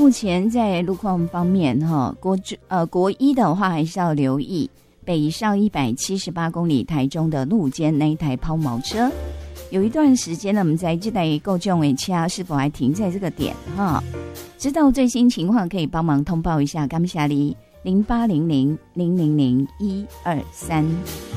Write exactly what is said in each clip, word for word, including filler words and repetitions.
目前在路况方面哈，国呃国一的话还是要留意北上一百七十八公里台中的路肩那一台抛锚车，有一段时间呢，我们在这台购重尾车是否还停在这个点哈？知道最新情况可以帮忙通报一下，感谢你零八零零零零零一二三。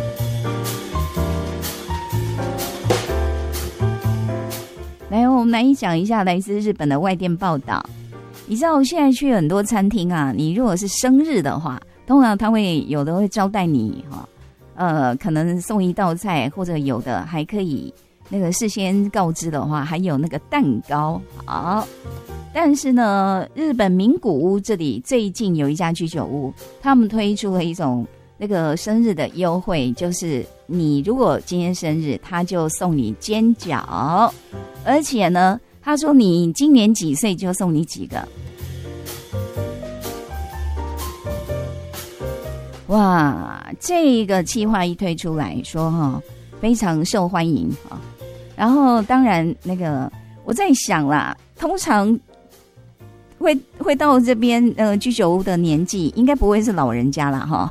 来，我们来讲一下来自日本的外电报道。你知道现在去很多餐厅啊，你如果是生日的话，通常他会有的会招待你哈，呃，可能送一道菜，或者有的还可以那个事先告知的话，还有那个蛋糕。好，但是呢，日本名古屋这里最近有一家居酒屋，他们推出了一种那个生日的优惠，就是你如果今天生日，他就送你煎饺，而且呢，他说你今年几岁就送你几个。哇，这个企划一推出来说哈，非常受欢迎啊。然后当然那个我在想啦，通常会会到这边呃居酒屋的年纪，应该不会是老人家啦哈。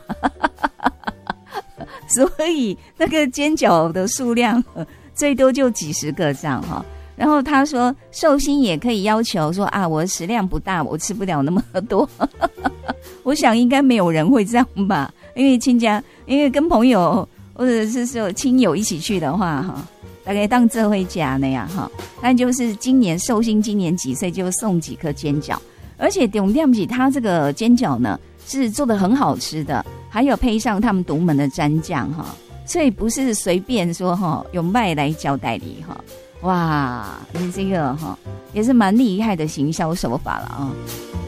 所以那个煎饺的数量最多就几十个这样哈。然后他说寿星也可以要求说啊，我的食量不大，我吃不了那么多。我想应该没有人会这样吧，因为亲家，因为跟朋友或者是说亲友一起去的话哈，大概当这回家那样哈。但就是今年寿星今年几岁就送几颗煎饺，而且重点是他这个煎饺呢是做的很好吃的，还有配上他们独门的蘸酱哈，所以不是随便说哈有卖来交代你哈。哇，你这个哈也是蛮厉害的行销手法了啊。